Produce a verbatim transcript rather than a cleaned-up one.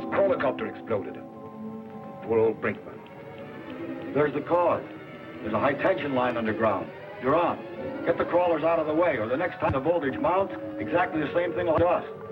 Helicopter exploded. Poor old Brinkman. There's the cause. There's a high-tension line underground. You're on. Get the crawlers out of the way, or the next time the voltage mounts, exactly the same thing will happen to us.